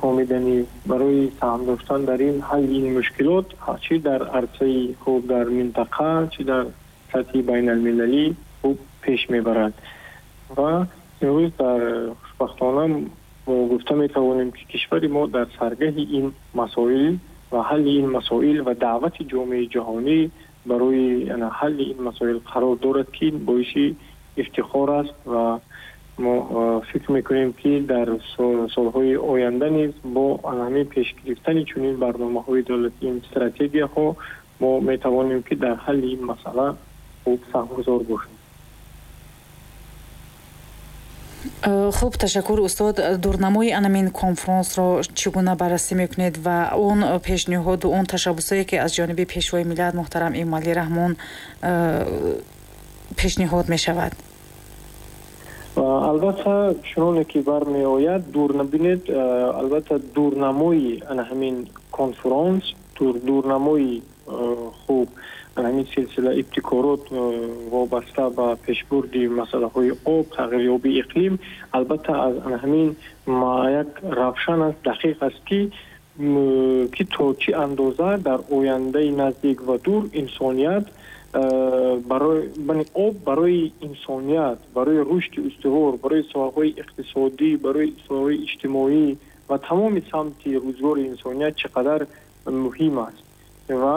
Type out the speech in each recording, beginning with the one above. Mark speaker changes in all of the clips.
Speaker 1: омидани барои саҳм доштан дар ин ҳалли ин мушкилот чӣ дар арсаи хуб дар минтақа чӣ дар сатҳи байналмилалӣ хуб пеш мебарад. ва имрӯз дар хушбахтона мо гуфта метавонем ки кишвари мо дар саргаҳи ин масоил ва ҳалли ин масоил ва даъвати ҷомеаи ҷаҳонӣ барои ҳалли ин масоил қарор дорад ки боиси ифтихор аст ва мо фикр мекунем ки дар солҳои оянда низ бо ҳамин пешгирифтани чунин барномаҳои давлатӣ, ин стратегияҳо мо метавонем ки дар ҳалли ин масъала хуб саҳмгузор бошем.
Speaker 2: хуб, ташаккур устод. дурнамои анамин конференсро чӣ гуна баррасӣ мекунед ва он пешниҳоду он ташаббусое ки аз ҷониби пешвои миллат муҳтарам Эмомалӣ Раҳмон пешниҳод мешавад?
Speaker 1: албатта чуноне ки бармеояд бинед албатта дурнамои ҳамин конференс дурнамои хуб ҳамин силсила ибтикорот вобаста ба пешбурди масъалаҳои об, тағйирёбии иқлим албатта аз ҳамин як равшан аст, дақиқ аст ки то чӣ андоза дар ояндаи наздик ва дур инсоният об барои инсоният, барои рушди устувор, барои соҳаҳои иқтисодӣ, барои соҳаҳои иҷтимоӣ ва тамоми самти рӯзгори инсоният чӣ қадар муҳим аст. ва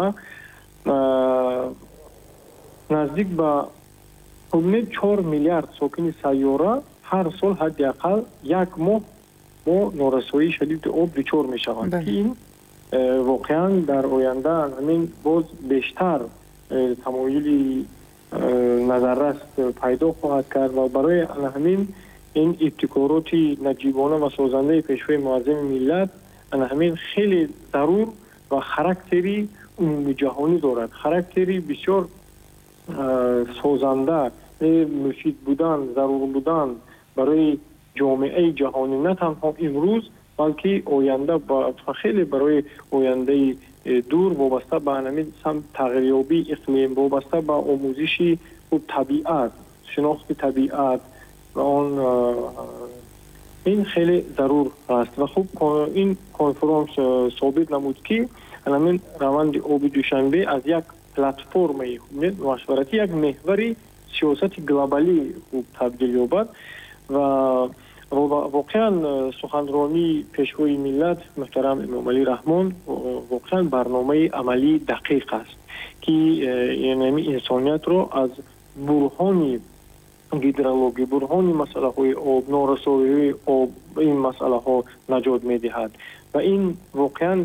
Speaker 1: наздик ба 4 миллиард сокини сайёра ҳар сол ҳадди ақал як моҳ бо норасоии шадиди об дучор мешаванд ки ин воқеан дар оянда ҳамин боз бештар тамоили назаррас пайдо хоҳад кард ва барои ҳамин ин ибтикороти наҷибона ва созандаи пешвои муаззами миллат ҳамин хеле зарур ва характери умумиҷаҳонӣ дорад, характери бисёр созанда, муфид будан, зарур будан барои ҷомеаи ҷаҳонӣ на танҳо имрӯз балки оянда хеле барои ояндаи дур вобаста ба ҳамин тағйирёбии иқлим, вобаста ба омӯзиши табиат, шинохти табиат ва он ин хеле зарур аст. ва хуб ин конференс собит намуд ки ҳамин раванди оби душанбе аз як платформаи машваратӣ як меҳвари сиёсати глобалӣ табдил ёбад ва воқеан суханронии пешвои миллат муҳтарам Эмомалӣ Раҳмон воқеан барномаи амалии дақиқ аст ки яъни инсониятро аз бурҳони гидрологӣ, бурҳони масъалаҳои об, норасоиҳои об ин масъалаҳо наҷот медиҳад ва ин воқеан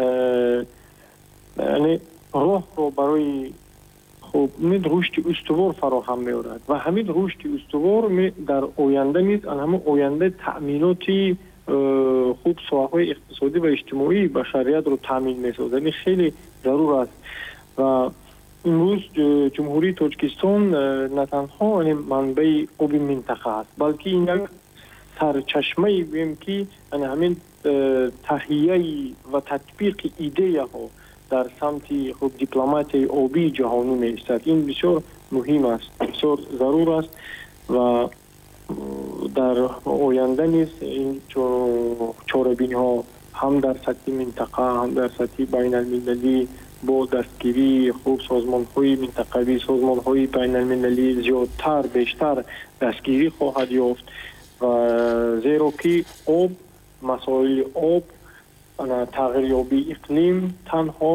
Speaker 1: яъне роҳро барои хуб рушди устувор фароҳам меорад ва ҳамин рушди устувор дар оянда низ ҳамин оянда таъминоти хуб соҳаҳои иқтисодӣ ва иҷтимоии башариятро таъмин месозад. Ин хеле зарур аст ва имрӯз ҷумҳурии Тоҷикистон на танҳо манбаи оби минтақа аст, балки ин як сарчашмаи гӯем ки ҳамин таҳияи ва татбиқи идеяҳо дар самти хуб дипломатияи обии ҷаҳонӣ меистад. Ин бисёр муҳим аст, бисёр зарур аст ва дар оянда низ ин чорабиниҳо ҳам дар сатҳи минтақа, ҳам дар сатҳи байналмилалӣ бо дастгирии хуб созмонҳои минтақавӣ, созмонҳои байналмилалӣ зиёдтар, бештар дастгирӣ хоҳад ёфт ва зеро ки об, масоили об, тағйирёбии иқлим танҳо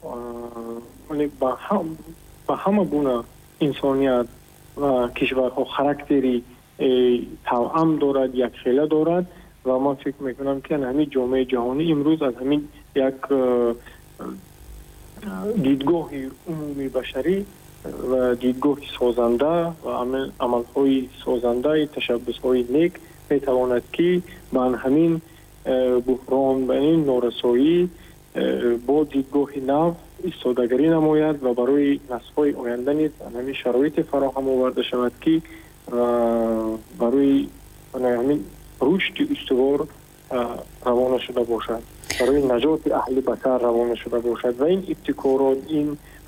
Speaker 1: ба ҳама гуна инсоният ва кишварҳо характери тавъам дорад, якхела дорад ва ман фикр мекунам ки ҳамин ҷомеаи ҷаҳонӣ имрӯз аз ҳамин як дидгоҳи умуми башарӣ ва дидгоҳи созанда ва амалҳои созандаи ташаббусҳои нек метавонад ки ба ҳамин буҳрон ба ин норасоӣ бо дидгоҳи нав истодагарӣ намояд ва барои наслҳои оянда низ ҳамин шароите фароҳам оварда шавад ки барои ҳамин рушди устувор равона шуда бошад, барои наҷоти аҳли башар равона шуда бошад ва ин ибтикорот, ин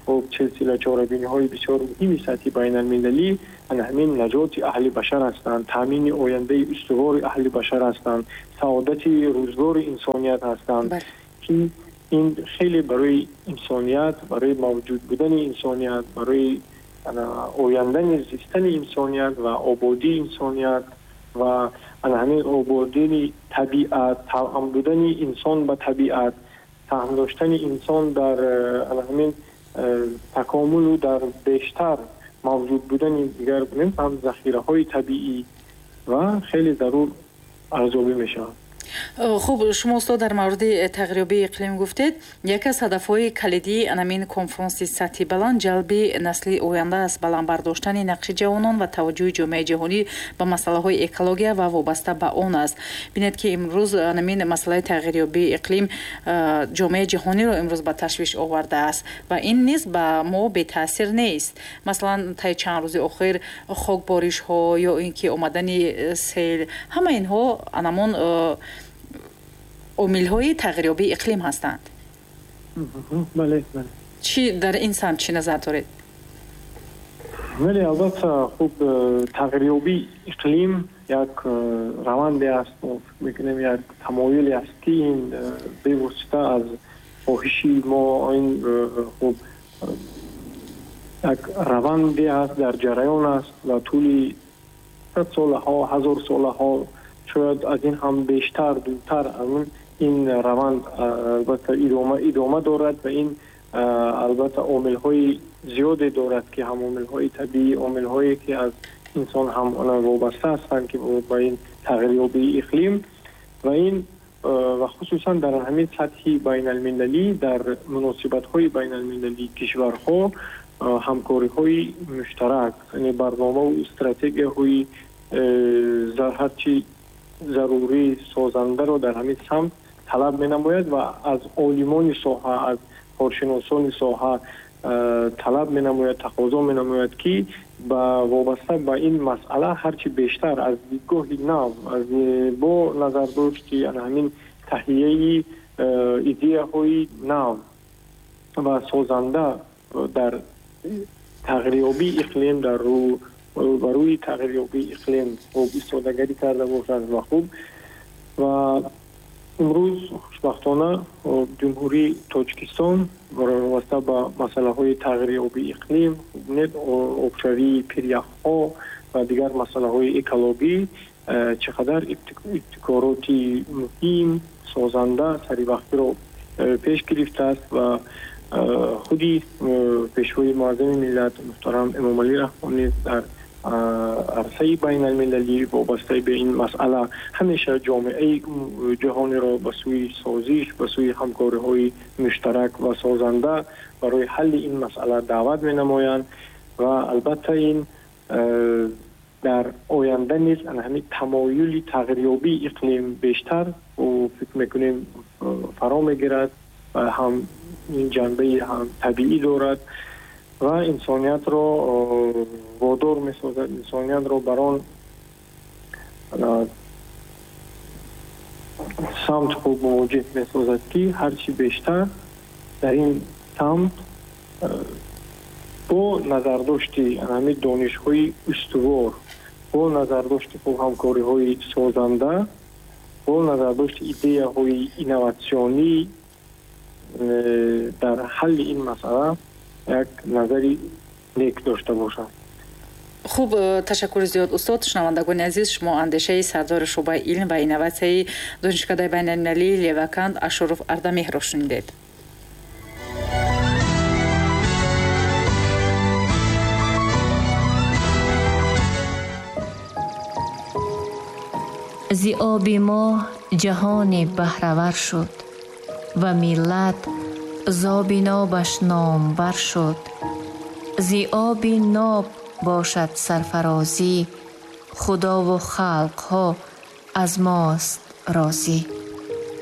Speaker 1: خب سلسله چاره‌بینی‌های بسیار مهم سطحی بین‌المللی همین نجات اهل بشر هستند، تامین آینده استوار اهل بشر هستند، سعادت روزگار انسانیت هستند که این خیلی برای انسانیت، برای موجود بودن انسانیت، برای آینده زیستن انسانیت و آبادی انسانیت و همین آبادی طبیعت، توأم بودن انسان با طبیعت، سهم داشتن انسان در همین تکامل و در بیشتر موجود بودن دیگر هم ذخیره های طبیعی و خیلی ضرور ارزیابی میشه.
Speaker 2: خب شما استاد در مورد تغییر اقلیم گفتید. یکی از هدف‌های کلیدی همین کنفرانس سطحی بلند جلب نسل آینده است، بلند برداشتن نقش جوانان و توجه جامعه جهانی به مسائل اکولوژی و وابسته به آن است. ببینید که امروز همین مسئله تغییر اقلیم جامعه جهانی را امروز به تشویش آورده است و این نیز به ما بی تاثیر نیست. مثلا تا چند روز اخیر خاکباریش ها یا اینکه آمدن سیل، همه اینها انمون عامل‌های تغییر اقلیم هستند.
Speaker 1: بله.
Speaker 2: چی در این سمت چی نظر دارید؟
Speaker 1: بله، البته خوب تغییر اقلیم یک روندی است و می‌کنیم یک تمایلی است که این به واسطه از خواهشی ما این خوب یک روندی است، در جریان است و طول 100 سال‌ها 1000 سال‌ها شاید از این هم بیشتر دورتر این روند البته ادامه دارد و این البته عامل‌های زیادی دارد که هم عامل‌های طبیعی، عامل‌هایی که از انسان هم وابسته هستند که با این تغییر اقلیم و این و خصوصا در همین سطح بین‌المللی در مناسبت‌های بین‌المللی کشورها همکاری‌های مشترک، یعنی برنامه و استراتژی‌های هرچی ضروری سازنده رو در همین سمت طلب می‌نماید و از عالمان ساحه، از کارشناسان ساحه طلب می‌نماید، تقاضا می‌نماید که وابسته به این مسئله هرچی بیشتر از دیدگاه نو، از با نظر داشت همین تهیه ایده‌های نو و سازنده در تغییر اقلیم در روی تغییر اقلیم خوب استفاده کرده باشند و خوب و امروز خوشبختانه جمهوری تاجیکستان واسطه با مسئله های تغییر اقلیم، آبشاری پیریخ‌ها و دیگر مسئله های اکولوژی چقدر ابتکاراتی مهم سازنده سری وقتی رو پیش گرفته است و خودی پیشوای معظم ملت محترم امام علی رحمانی در عرصه بین المللی وابسته به این مسئله همیشه جامعه جهانی را به سوی سازش، به سوی همکاری‌های مشترک و سازنده برای حل این مسئله دعوت می‌نمایند و البته این در آینده نیز همین تمایل تغییر اقلیم بیشتر و فکر می‌کنیم فرا می‌گیرد و هم این جنبه هم طبیعی دارد و انسانیت را وادار می‌سازد، انسانیت را بران سمت خوب مواجه می‌سازد که هرچی بیشتر در این سمت با نظر داشتی همین دانش‌های استوار، با نظر داشتی خوب همکاری‌های سازنده، با نظر داشتی ایده‌های اینواسیونی در حل این مسئله یک نظری نیک داشته باشند.
Speaker 2: خوب، تشکر زیاد استاد. شنوندگان عزیز، شما اندیشه سردار شعبه علم و اینواسیون دانشکده بین‌المللی لیوکند اشرف اردمیر را شنیدید.
Speaker 3: ز آب ما جهان بهره‌ور شد و ملت ز آب نابش نامور شد. ز آب ناب باشد سرفرازی، خدا و خلق ها از ماست راضی.